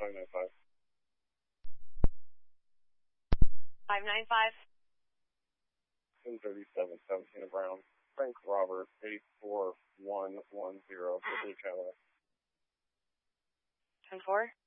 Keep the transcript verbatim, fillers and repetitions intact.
five nine five. five nine five. ten thirty-seven, seventeen Brown. Frank Robert, eight four one one zero, Blue Cadillac. ten four.